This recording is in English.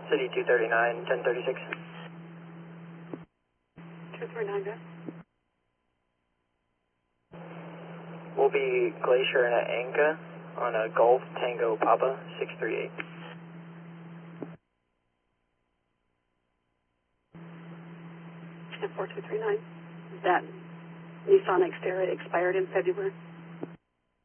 City 239, 1036. 239, guys. We'll be Glacier and Anka on a Golf Tango Papa 638. And 4239. That Nissan Xterra expired in February.